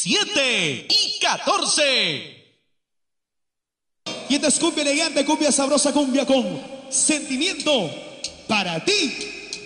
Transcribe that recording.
7 y 14. Y esta es cumbia elegante, cumbia sabrosa, cumbia con sentimiento para ti.